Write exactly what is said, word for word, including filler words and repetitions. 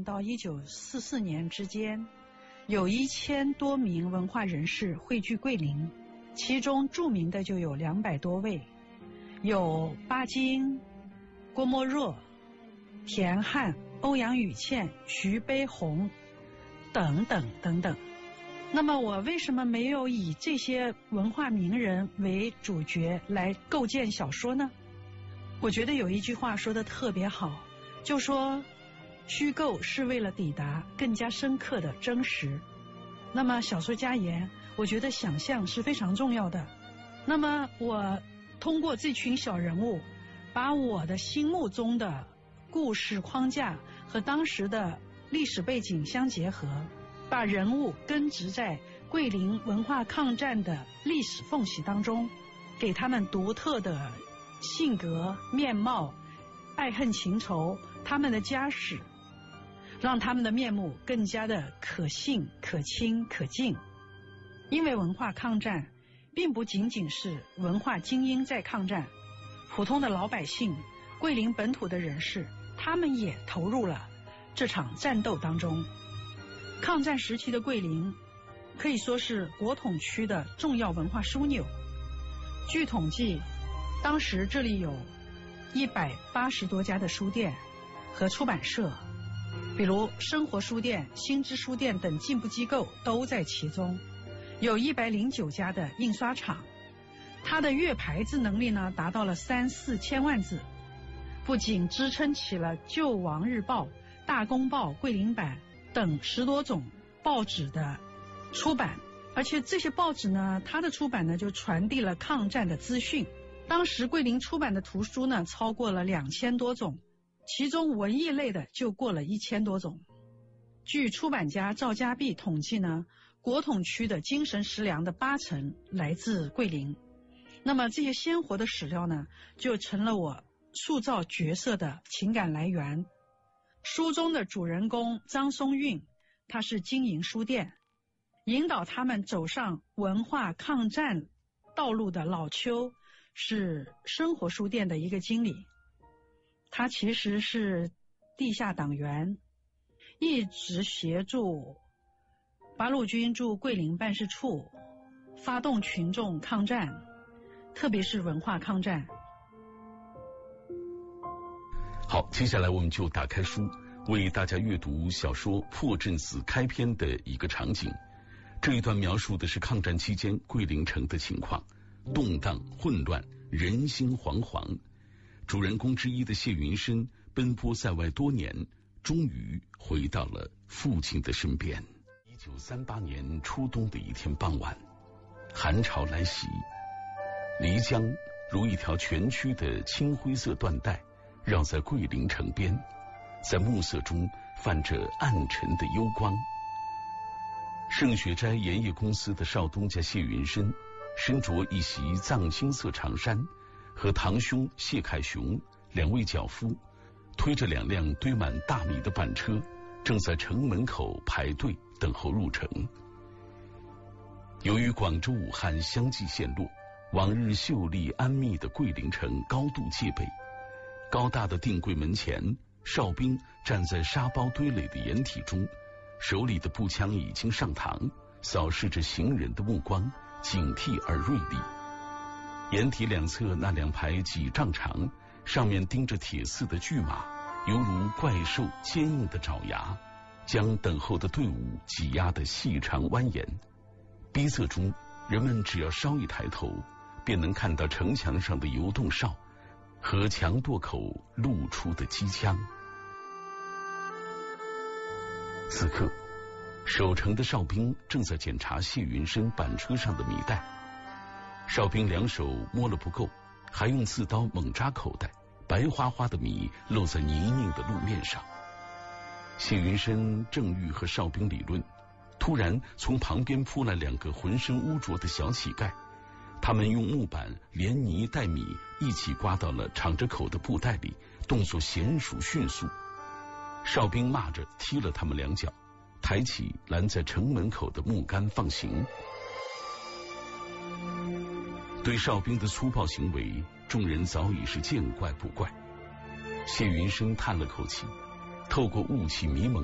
到一九四四年之间，有一千多名文化人士汇聚桂林，其中著名的就有两百多位，有巴金、郭沫若、田汉、欧阳予倩、徐悲鸿等等等等。那么我为什么没有以这些文化名人为主角来构建小说呢？我觉得有一句话说得特别好，就说虚构是为了抵达更加深刻的真实。那么小说家言，我觉得想象是非常重要的。那么我通过这群小人物，把我的心目中的故事框架和当时的历史背景相结合，把人物根植在桂林文化抗战的历史缝隙当中，给他们独特的性格、面貌、爱恨情仇，他们的家史，让他们的面目更加的可信、可亲、可敬。因为文化抗战并不仅仅是文化精英在抗战，普通的老百姓、桂林本土的人士，他们也投入了这场战斗当中。抗战时期的桂林可以说是国统区的重要文化枢纽。据统计，当时这里有一百八十多家的书店和出版社，比如生活书店、新知书店等进步机构都在其中，有一百零九家的印刷厂，它的月排字能力呢达到了三四千万字，不仅支撑起了救亡日报、大公报、桂林版等十多种报纸的出版，而且这些报纸呢，它的出版呢就传递了抗战的资讯。当时桂林出版的图书呢超过了两千多种，其中文艺类的就过了一千多种。据出版家赵家弼统计呢，国统区的精神食粮的八成来自桂林。那么这些鲜活的史料呢，就成了我塑造角色的情感来源。书中的主人公张松韵，他是经营书店，引导他们走上文化抗战道路的老邱是生活书店的一个经理，他其实是地下党员，一直协助八路军驻桂林办事处发动群众抗战，特别是文化抗战。 好，接下来我们就打开书，为大家阅读小说《破阵子》开篇的一个场景。这一段描述的是抗战期间桂林城的情况，动荡混乱，人心惶惶。主人公之一的谢云深奔波在外多年，终于回到了父亲的身边。一九三八年初冬的一天傍晚，寒潮来袭，漓江如一条蜷曲的青灰色缎带绕在桂林城边，在暮色中泛着暗沉的幽光。盛雪斋盐业公司的少东家谢云深身着一袭藏青色长衫，和堂兄谢凯雄两位脚夫推着两辆堆满大米的板车，正在城门口排队等候入城。由于广州、武汉相继陷落，往日秀丽安谧的桂林城高度戒备。高大的定柜门前，哨兵站在沙包堆垒的掩体中，手里的步枪已经上膛，扫视着行人的目光警惕而锐利。掩体两侧那两排几丈长，上面钉着铁丝的巨马，犹如怪兽坚硬的爪牙，将等候的队伍挤压得细长蜿蜒。逼仄中，人们只要稍一抬头，便能看到城墙上的游动哨和墙垛口露出的机枪。此刻，守城的哨兵正在检查谢云深板车上的米袋。哨兵两手摸了不够，还用刺刀猛扎口袋，白花花的米漏在泥泞的路面上。谢云深正欲和哨兵理论，突然从旁边扑来两个浑身污浊的小乞丐，他们用木板连泥带米一起刮到了敞着口的布袋里，动作娴熟迅速。哨兵骂着踢了他们两脚，抬起拦在城门口的木杆放行。对哨兵的粗暴行为，众人早已是见怪不怪。谢云深叹了口气，透过雾气迷蒙